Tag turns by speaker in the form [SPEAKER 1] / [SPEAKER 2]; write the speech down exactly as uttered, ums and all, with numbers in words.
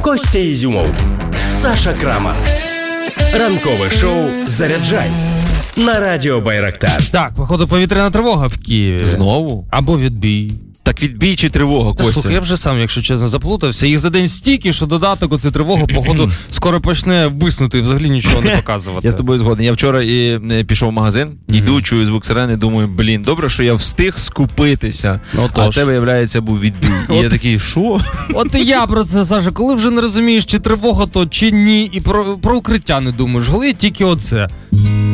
[SPEAKER 1] Костя Ізюмов, Саша Крамар. Ранкове шоу «Заряджай» на радіо Байрактар.
[SPEAKER 2] Так, походу повітряна тривога в Києві.
[SPEAKER 3] Знову?
[SPEAKER 2] Або відбій.
[SPEAKER 3] Так відбій чи тривога,
[SPEAKER 2] Та,
[SPEAKER 3] Костя?
[SPEAKER 2] слухай, я вже сам, якщо чесно, заплутався. Їх за день стільки, що додаток оце тривога, походу, скоро почне виснути і взагалі нічого не показувати.
[SPEAKER 3] Я з тобою згоден. Я вчора і пішов в магазин, йду, чую звук сирени, думаю, блін, добре, що я встиг скупитися.
[SPEAKER 2] Ну,
[SPEAKER 3] а це, виявляється, був відбій. І
[SPEAKER 2] От.
[SPEAKER 3] я такий, що?
[SPEAKER 2] От і я про це, Саша, коли вже не розумієш, чи тривога то, чи ні, і про, про укриття не думаєш, в голові тільки оце.